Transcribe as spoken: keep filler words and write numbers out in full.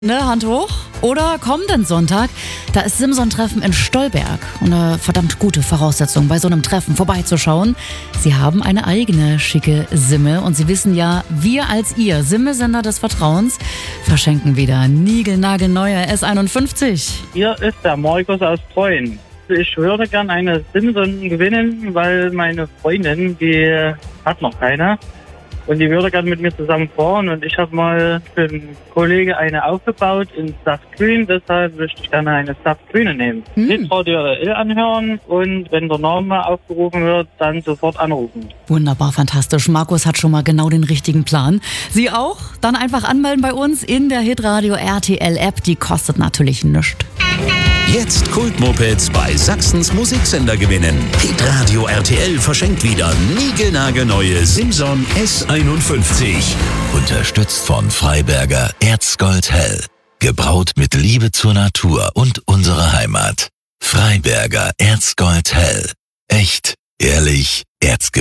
Ne, Hand hoch. Oder kommenden Sonntag, da ist Simson-Treffen in Stolberg. Und eine verdammt gute Voraussetzung, bei so einem Treffen vorbeizuschauen. Sie haben eine eigene schicke Simme und Sie wissen ja, wir als Ihr Simme-Sender des Vertrauens verschenken wieder niegelnagelneue S einundfünfzig. Hier ist der Markus aus Treuen. Ich würde gerne eine Simson gewinnen, weil meine Freundin, die hat noch keine. Und die würde gerne mit mir zusammen fahren. Und ich habe mal für einen Kollege eine aufgebaut in Saftgrün. Deshalb möchte ich gerne eine Saftgrüne nehmen. Hm. Mit Radio R T L anhören und wenn der Name aufgerufen wird, dann sofort anrufen. Wunderbar, fantastisch. Markus hat schon mal genau den richtigen Plan. Sie auch? Dann einfach anmelden bei uns in der Hitradio R T L App. Die kostet natürlich nichts. Jetzt Kultmopeds bei Sachsens Musiksender gewinnen. Hitradio R T L verschenkt wieder niegelnagelneue Simson S einundfünfzig. Unterstützt von Freiberger Erzgold Hell. Gebraut mit Liebe zur Natur und unserer Heimat. Freiberger Erzgold Hell. Echt, ehrlich, Erzgebirge.